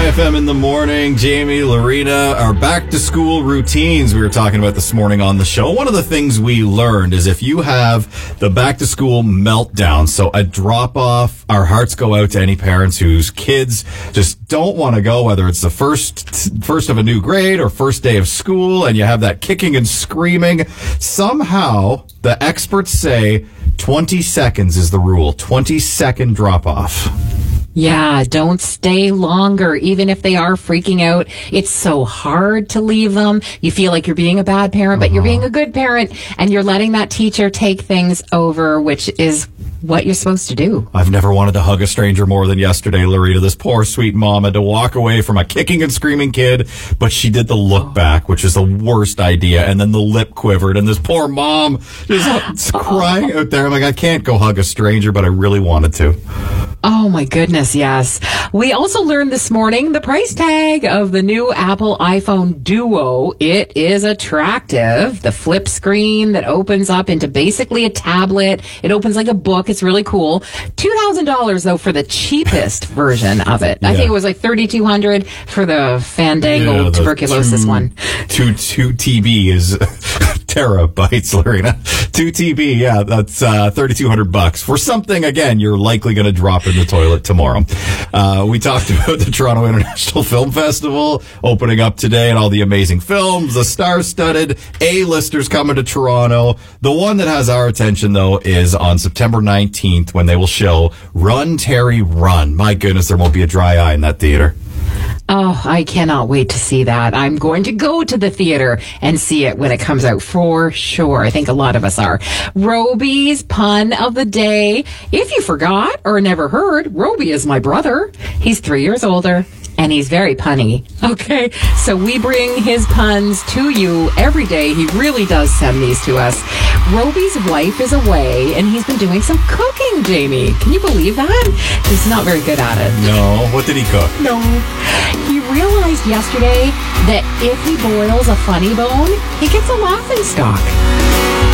FM in the morning. Jamie, Lorena, our back-to-school routines we were talking about this morning on the show. One of the things we learned is if you have the back-to-school meltdown, so a drop-off, our hearts go out to any parents whose kids just don't want to go, whether it's the first of a new grade or first day of school, and you have that kicking and screaming. Somehow, the experts say 20 seconds is the rule. 20-second drop-off. Yeah, don't stay longer, even if they are freaking out. It's so hard to leave them. You feel like you're being a bad parent, but you're being a good parent, and you're letting that teacher take things over, which is what you're supposed to do. I've never wanted to hug a stranger more than yesterday, Lorena. This poor sweet mom had to walk away from a kicking and screaming kid, but she did the look back, which is the worst idea, and then the lip quivered, and this poor mom just crying out there. I'm like, I can't go hug a stranger, but I really wanted to. Oh my goodness, yes. We also learned this morning the price tag of the new Apple iPhone Duo. It is attractive. The flip screen that opens up into basically a tablet. It opens like a book. It's really cool. $2,000 though for the cheapest version of it. I think it was like $3,200 for the Fandango tuberculosis one. 2 TB is terabytes, Lorena. 2 TB, yeah, that's $3,200 for something, again, you're likely going to drop in the toilet tomorrow. We talked about the Toronto International Film Festival opening up today and all the amazing films, the star-studded A-listers coming to Toronto. The one that has our attention, though, is on September 19th when they will show Run, Terry, Run. My goodness, there won't be a dry eye in that theater. Oh, I cannot wait to see that. I'm going to go to the theater and see it when it comes out for sure. I think a lot of us are. Roby's pun of the day. If you forgot or never heard, Roby is my brother. He's 3 years older. And he's very punny. Okay, so we bring his puns to you every day. He really does send these to us. Roby's wife is away, and he's been doing some cooking, Jamie. Can you believe that? He's not very good at it. No. What did he cook? No. He realized yesterday that if he boils a funny bone, he gets a laughing stock.